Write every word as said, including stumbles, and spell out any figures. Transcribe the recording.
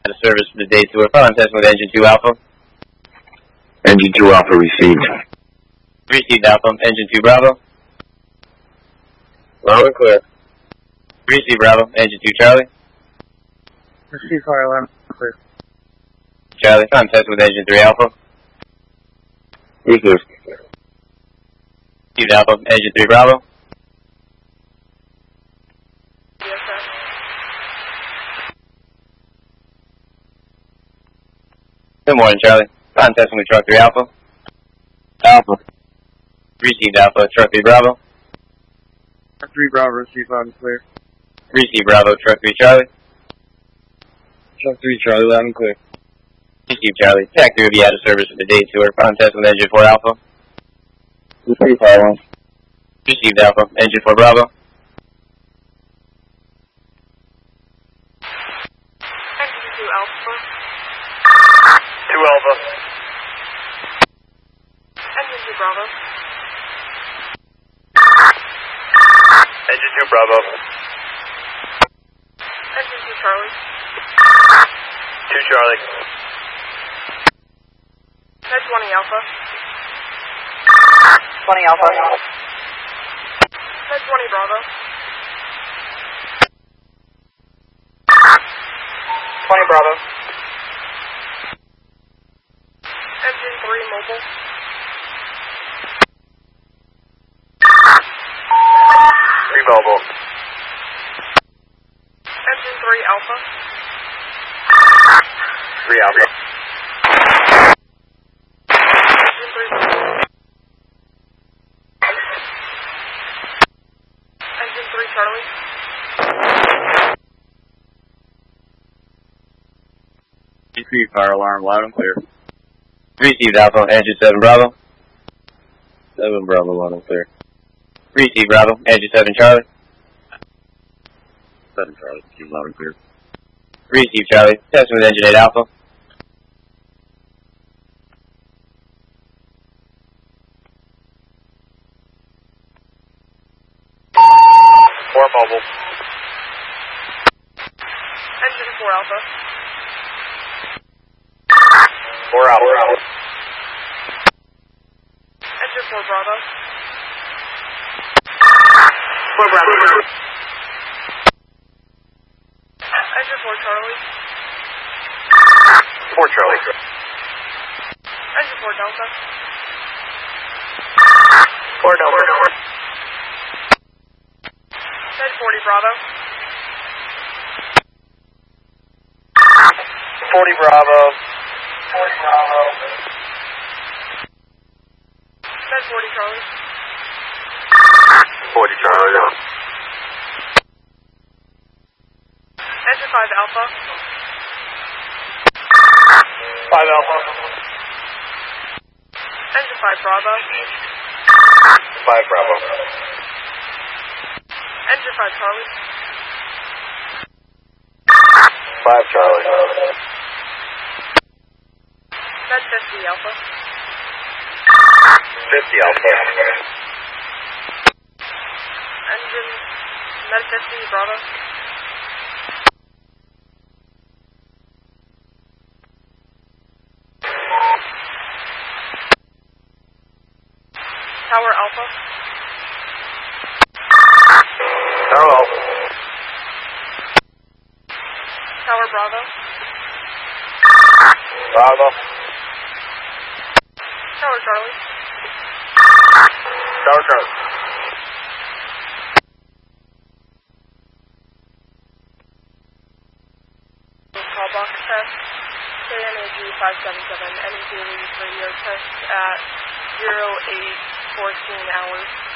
The service for the day tour. Phone test with engine two Alpha. Engine two Alpha received. Received Alpha. Engine two Bravo. Loud and clear. Received Bravo. Engine two Charlie. Receive fire alarm clear. Charlie. Phone test with engine three Alpha. Received. Received Alpha. Engine three Bravo. Yes, sir. Good morning, Charlie. Phone testing with truck three Alpha. Alpha. Received Alpha. Truck three Bravo. Truck three Bravo, receive loud and clear. Received Bravo. Truck three Charlie. Truck three Charlie, loud and clear. Received Charlie. Tac three will be out of service for the day tour. Phone test with engine four Alpha. Receive fire alarm. Received Alpha. Engine four Bravo. Engine two Alpha. two Alpha. Engine two Bravo. Engine two Bravo. Engine two Charlie. two Charlie. Med twenty Alpha. twenty Alpha. Med twenty Bravo. twenty Bravo. Engine three Mobile. three Mobile. Engine three Alpha. three Alpha. Engine three Mobile. Engine three Charlie. Receive fire alarm, loud and clear. Received Alpha. Engine seven Bravo. seven Bravo, loud and clear. Received Bravo. Engine seven Charlie. seven Charlie, receive loud and clear. Received Charlie. Testing with engine eight Alpha. four Mobile. Engine four Alpha. four Alpha. Engine four Bravo. four Bravo. Engine four Charlie. four Charlie. Engine four Delta. four Delta. Med forty Bravo. forty Bravo. forty Bravo. Med forty Charlie. forty Charlie. Engine five Alpha. five Alpha. Engine five Bravo. five Bravo. Engine five Charlie. five Charlie. Med fifty Alpha. fifty Alpha. Engine Med fifty Bravo. Tower Alpha. Hello. Tower Bravo. Bravo. Tower Charlie. Tower Charlie. Call box test. K M A G five seven seven. Any daily radio test at zero eight fourteen hours.